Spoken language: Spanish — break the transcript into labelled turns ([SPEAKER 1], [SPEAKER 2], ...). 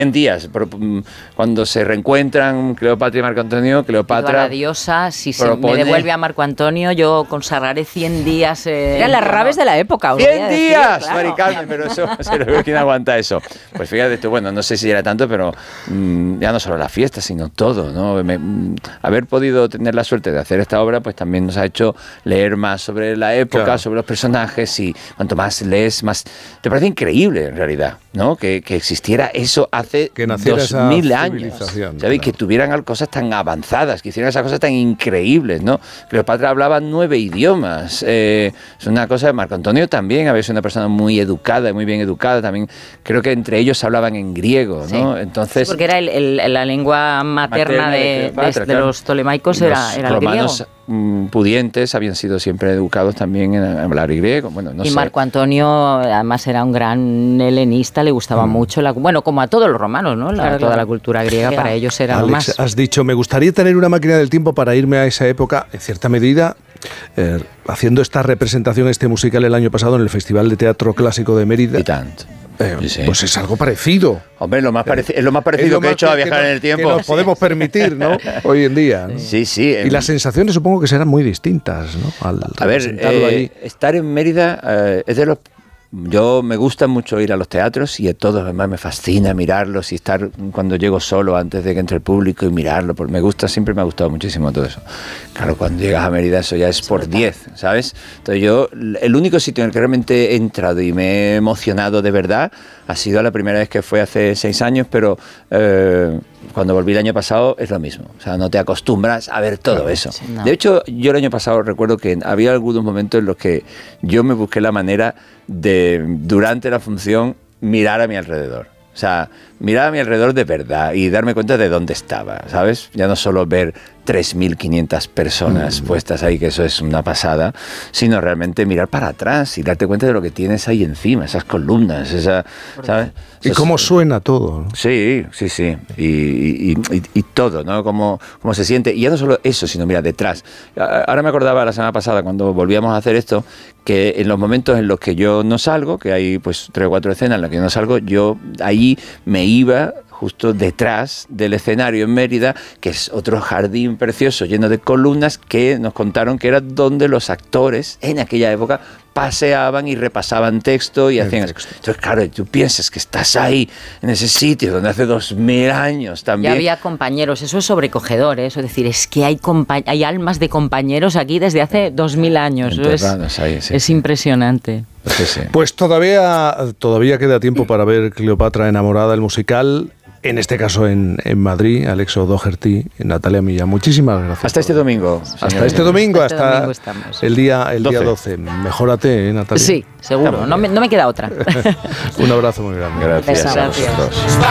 [SPEAKER 1] en días, cuando se reencuentran Cleopatra y Marco Antonio, Cleopatra...
[SPEAKER 2] La diosa, si se me devuelve a Marco Antonio, yo consagraré 100 días...
[SPEAKER 3] Eran las rabes de la época.
[SPEAKER 1] 100 días,
[SPEAKER 3] claro.
[SPEAKER 1] Mari Carmen, pero eso, ¿quién aguanta eso? Pues fíjate tú, bueno, no sé si era tanto, pero ya no solo la fiesta, sino todo, ¿no? Haber podido tener la suerte de hacer esta obra, pues también nos ha hecho leer más sobre la época, claro, sobre los personajes, y cuanto más lees, más... Te parece increíble, en realidad, ¿no? Que existiera eso hace 2000 años, ¿sabes? Claro. Que tuvieran cosas tan avanzadas, que hicieran esas cosas tan increíbles, ¿no? Cleopatra hablaba 9 idiomas, es una cosa. Marco Antonio también había sido una persona muy educada, muy bien educada, también creo que entre ellos hablaban en griego, ¿no?
[SPEAKER 2] Sí.
[SPEAKER 1] Entonces,
[SPEAKER 2] porque era la lengua materna de los tolemaicos, era el
[SPEAKER 1] romanos
[SPEAKER 2] griego.
[SPEAKER 1] Pudientes habían sido siempre educados también en hablar griego. Bueno, no sé.
[SPEAKER 2] Marco Antonio además era un gran helenista, le gustaba mucho, bueno, como a todos los romanos, ¿no? Toda la cultura griega para ellos era
[SPEAKER 4] Alex,
[SPEAKER 2] lo más.
[SPEAKER 4] Has dicho, me gustaría tener una máquina del tiempo para irme a esa época, en cierta medida, haciendo esta representación, este musical el año pasado en el Festival de Teatro Clásico de Mérida.
[SPEAKER 1] Y tanto.
[SPEAKER 4] Sí. Pues es algo parecido.
[SPEAKER 1] Hombre, es lo más parecido que he hecho a viajar en el tiempo.
[SPEAKER 4] Que nos podemos permitir, ¿no? Hoy en día, ¿no?
[SPEAKER 1] Sí.
[SPEAKER 4] Y las sensaciones supongo que serán muy distintas, ¿no?
[SPEAKER 1] A ver, estar en Mérida es de los... Yo me gusta mucho ir a los teatros y a todos, además me fascina mirarlos y estar cuando llego solo antes de que entre el público y mirarlo, porque siempre me ha gustado muchísimo todo eso. Claro, cuando llegas a Mérida eso ya es por 10, ¿sabes? Entonces yo, el único sitio en el que realmente he entrado y me he emocionado de verdad ha sido la primera vez que fue hace 6 años, pero cuando volví el año pasado es lo mismo. O sea, no te acostumbras a ver todo eso. Sí, no. De hecho, yo el año pasado recuerdo que había algunos momentos en los que yo me busqué la manera de, durante la función, mirar a mi alrededor. O sea, mirar a mi alrededor de verdad y darme cuenta de dónde estaba, ¿sabes? Ya no solo ver 3.500 personas puestas ahí, que eso es una pasada, sino realmente mirar para atrás y darte cuenta de lo que tienes ahí encima, esas columnas, ¿sabes?
[SPEAKER 4] Y cómo suena todo, ¿no?
[SPEAKER 1] Sí. Y todo, ¿no? Cómo se siente. Y ya no solo eso, sino mira, detrás. Ahora me acordaba la semana pasada, cuando volvíamos a hacer esto, que en los momentos en los que yo no salgo, que hay pues 3 o 4 escenas en las que yo no salgo, yo ahí me iba justo detrás del escenario en Mérida, que es otro jardín precioso lleno de columnas, que nos contaron que era donde los actores en aquella época paseaban y repasaban texto y hacían eso. Entonces, claro, tú piensas que estás ahí, en ese sitio donde hace 2000 años también.
[SPEAKER 2] Ya había compañeros, eso es sobrecogedor, ¿eh? Eso es decir, es que hay almas de compañeros aquí desde hace 2000 años. Es impresionante.
[SPEAKER 1] Sí.
[SPEAKER 4] Pues todavía queda tiempo para ver Cleopatra enamorada, el musical. En este caso en Madrid, Alex O'Doherty, Natalia Millán. Muchísimas gracias.
[SPEAKER 1] Hasta este domingo.
[SPEAKER 4] Hasta este domingo, hasta el día
[SPEAKER 1] 12.
[SPEAKER 4] Mejórate, Natalia.
[SPEAKER 2] Sí, seguro. No me queda otra.
[SPEAKER 4] Un abrazo muy grande.
[SPEAKER 1] Gracias.
[SPEAKER 2] Gracias.